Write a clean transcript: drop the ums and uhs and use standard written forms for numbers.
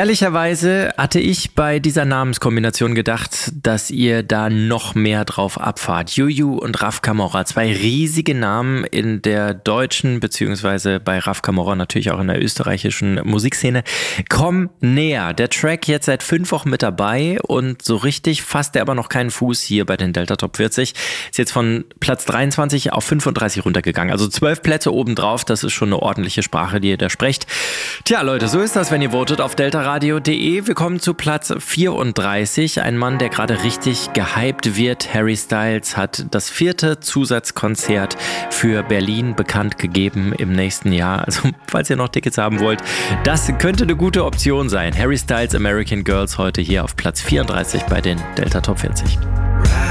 Ehrlicherweise hatte ich bei dieser Namenskombination gedacht, dass ihr da noch mehr drauf abfahrt. Juju und Raf Camora, zwei riesige Namen in der deutschen, beziehungsweise bei Raf Camora natürlich auch in der österreichischen Musikszene. Komm näher. Der Track jetzt seit 5 Wochen mit dabei und so richtig fasst er aber noch keinen Fuß hier bei den Delta Top 40. Ist jetzt von Platz 23 auf 35 runtergegangen. Also 12 Plätze obendrauf, das ist schon eine ordentliche Sprache, die ihr da sprecht. Tja, Leute, so ist das, wenn ihr votet auf deltaradio.de. Wir kommen zu Platz 34. Ein Mann, der gerade richtig gehypt wird. Harry Styles hat das 4. Zusatzkonzert für Berlin bekannt gegeben im nächsten Jahr. Also, falls ihr noch Tickets haben wollt, das könnte eine gute Option sein. Harry Styles American Girls heute hier auf Platz 34 bei den Delta Top 40.